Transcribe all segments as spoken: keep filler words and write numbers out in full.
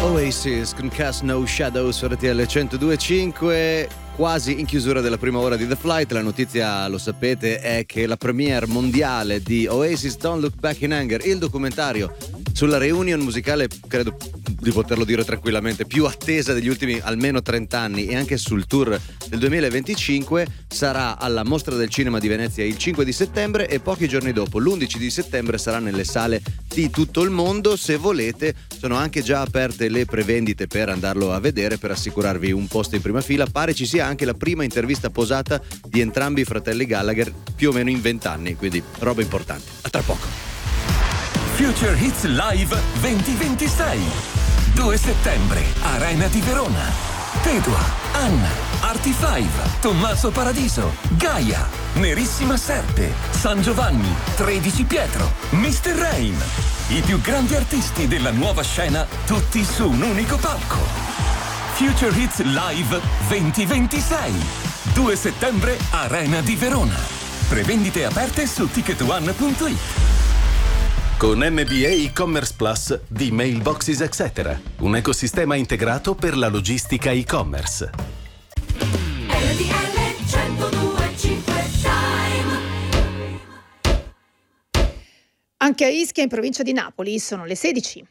Oasis con Cast No Shadows su R T L centodue e cinque, quasi in chiusura della prima ora di The Flight. La notizia, lo sapete, è che la premiere mondiale di Oasis Don't Look Back in Anger, il documentario sulla reunion musicale, credo di poterlo dire tranquillamente, più attesa degli ultimi almeno trenta anni, e anche sul tour del duemilaventicinque, sarà alla Mostra del Cinema di Venezia il cinque di settembre e pochi giorni dopo, l'undici di settembre, sarà nelle sale di tutto il mondo. Se volete, sono anche già aperte le prevendite per andarlo a vedere, per assicurarvi un posto in prima fila. Pare ci sia anche la prima intervista posata di entrambi i fratelli Gallagher, più o meno in vent'anni, quindi roba importante. A tra poco. Future Hits Live duemilaventisei, due settembre, Arena di Verona. Tedua, Anna, Arti cinque, Tommaso Paradiso, Gaia, Nerissima Serpe, San Giovanni, tredici Pietro, mister Rain. I più grandi artisti della nuova scena, tutti su un unico palco. Future Hits Live duemilaventisei, due settembre, Arena di Verona. Prevendite aperte su ticket one punto it. Con M B A e-commerce Plus di Mailboxes et cetera, un ecosistema integrato per la logistica e-commerce. R T L centodue e cinque Time. Anche a Ischia, in provincia di Napoli, sono le sedici.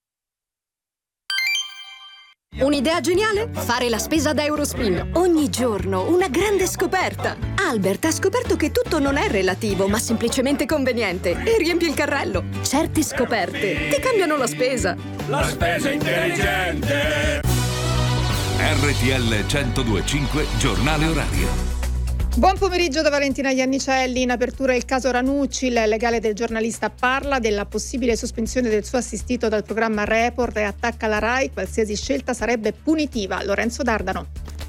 Un'idea geniale? Fare la spesa da Eurospin. Ogni giorno una grande scoperta. Albert ha scoperto che tutto non è relativo, ma semplicemente conveniente, e riempie il carrello. Certe scoperte ti cambiano la spesa. La spesa intelligente. R T L centodue e cinque, giornale orario. Buon pomeriggio da Valentina Iannicelli. In apertura il caso Ranucci. Il legale del giornalista parla della possibile sospensione del suo assistito dal programma Report e attacca la Rai. Qualsiasi scelta sarebbe punitiva. Lorenzo Dardano.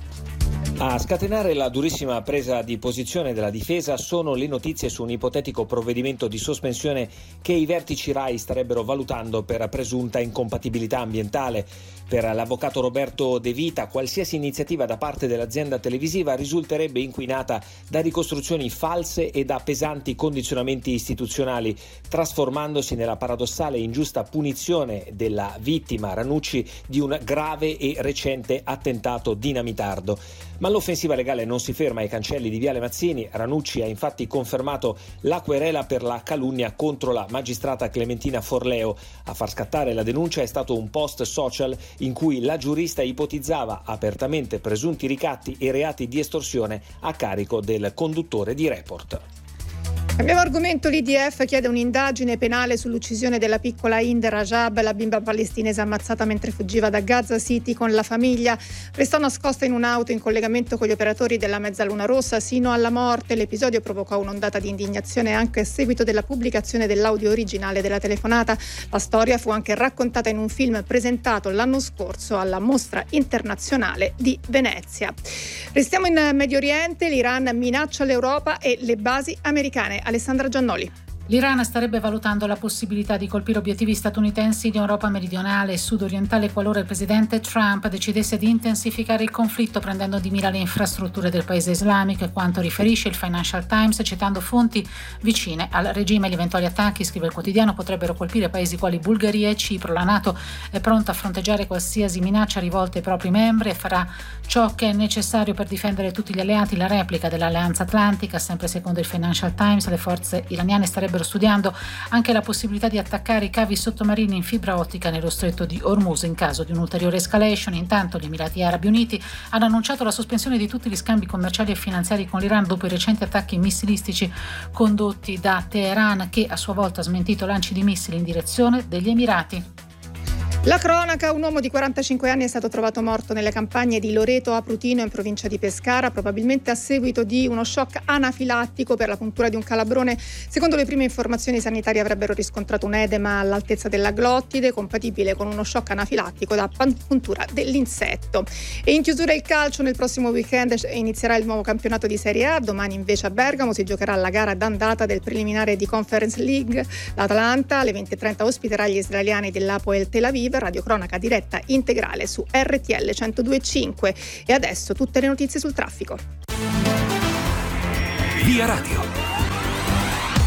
A scatenare la durissima presa di posizione della difesa sono le notizie su un ipotetico provvedimento di sospensione che i vertici Rai starebbero valutando per presunta incompatibilità ambientale. Per l'avvocato Roberto De Vita, qualsiasi iniziativa da parte dell'azienda televisiva risulterebbe inquinata da ricostruzioni false e da pesanti condizionamenti istituzionali, trasformandosi nella paradossale e ingiusta punizione della vittima Ranucci di un grave e recente attentato dinamitardo. Ma l'offensiva legale non si ferma ai cancelli di Viale Mazzini. Ranucci ha infatti confermato la querela per la calunnia contro la magistrata Clementina Forleo. A far scattare la denuncia è stato un post social in cui la giurista ipotizzava apertamente presunti ricatti e reati di estorsione a carico del conduttore di Report. Cambiamo argomento. L'I D F chiede un'indagine penale sull'uccisione della piccola Hind Rajab, la bimba palestinese ammazzata mentre fuggiva da Gaza City con la famiglia. Restò nascosta in un'auto in collegamento con gli operatori della Mezzaluna Rossa sino alla morte. L'episodio provocò un'ondata di indignazione anche a seguito della pubblicazione dell'audio originale della telefonata. La storia fu anche raccontata in un film presentato l'anno scorso alla Mostra Internazionale di Venezia. Restiamo in Medio Oriente. L'Iran minaccia l'Europa e le basi americane. Alessandra Giannoli. L'Iran starebbe valutando la possibilità di colpire obiettivi statunitensi in Europa meridionale e sud-orientale qualora il presidente Trump decidesse di intensificare il conflitto prendendo di mira le infrastrutture del paese islamico, e quanto riferisce il Financial Times citando fonti vicine al regime. Gli eventuali attacchi, scrive il quotidiano, potrebbero colpire paesi quali Bulgaria e Cipro. La NATO è pronta a fronteggiare qualsiasi minaccia rivolta ai propri membri e farà ciò che è necessario per difendere tutti gli alleati. La replica dell'Alleanza Atlantica, sempre secondo il Financial Times, le forze iraniane starebbero studiando anche la possibilità di attaccare i cavi sottomarini in fibra ottica nello stretto di Hormuz in caso di un'ulteriore escalation. Intanto gli Emirati Arabi Uniti hanno annunciato la sospensione di tutti gli scambi commerciali e finanziari con l'Iran dopo i recenti attacchi missilistici condotti da Teheran, che a sua volta ha smentito lanci di missili in direzione degli Emirati. La cronaca: un uomo di quarantacinque anni è stato trovato morto nelle campagne di Loreto a Prutino, in provincia di Pescara, probabilmente a seguito di uno shock anafilattico per la puntura di un calabrone. Secondo le prime informazioni sanitarie avrebbero riscontrato un edema all'altezza della glottide, compatibile con uno shock anafilattico da puntura dell'insetto. E in chiusura il calcio: nel prossimo weekend inizierà il nuovo campionato di Serie A. Domani invece a Bergamo si giocherà la gara d'andata del preliminare di Conference League. L'Atalanta alle venti e trenta ospiterà gli israeliani dell'Hapoel Tel Aviv. Radiocronaca diretta integrale su R T L centodue e cinque. E adesso tutte le notizie sul traffico. Via Radio.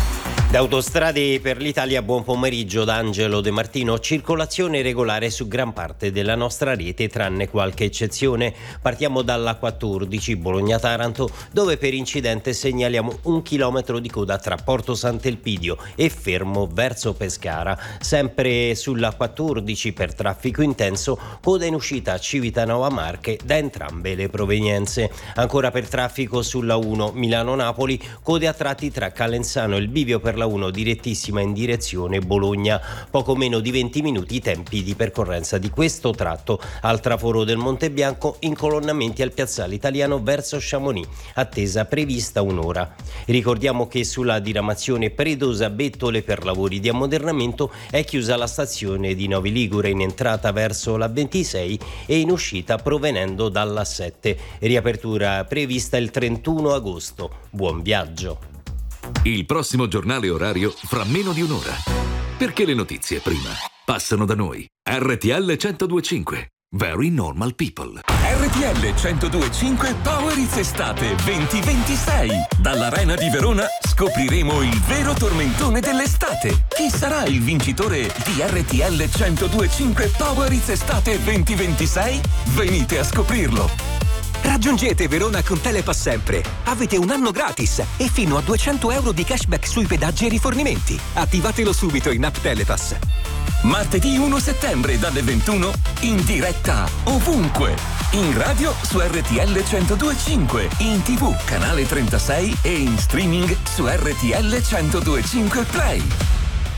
Da Autostrade per l'Italia, buon pomeriggio da Angelo De Martino. Circolazione regolare su gran parte della nostra rete, tranne qualche eccezione. Partiamo dalla quattordici Bologna-Taranto, dove per incidente segnaliamo un chilometro di coda tra Porto Sant'Elpidio e Fermo verso Pescara. Sempre sulla quattordici per traffico intenso, coda in uscita a Civitanova Marche da entrambe le provenienze. Ancora per traffico sulla uno Milano-Napoli, code a tratti tra Calenzano e il bivio per la uno direttissima in direzione Bologna. Poco meno di venti minuti i tempi di percorrenza di questo tratto. Al traforo del Monte Bianco, incolonnamenti al piazzale Italiano verso Chamonix, attesa prevista un'ora. Ricordiamo che sulla diramazione Predosa-Bettole per lavori di ammodernamento è chiusa la stazione di Novi Ligure in entrata verso la ventisei e in uscita provenendo dalla sette. Riapertura prevista il trentuno agosto. Buon viaggio. Il prossimo giornale orario fra meno di un'ora. Perché le notizie prima passano da noi. R T L centodue e cinque. Very Normal People. R T L centodue e cinque Power It's Estate venti ventisei. Dall'Arena di Verona scopriremo il vero tormentone dell'estate. Chi sarà il vincitore di R T L centodue e cinque Power It's Estate venti ventisei? Venite a scoprirlo. Raggiungete Verona con Telepass Sempre. Avete un anno gratis e fino a duecento euro di cashback sui pedaggi e rifornimenti. Attivatelo subito in app Telepass. Martedì primo settembre dalle ventuno in diretta ovunque. In radio su R T L centodue e cinque, in tivù canale trentasei e in streaming su R T L centodue e cinque Play.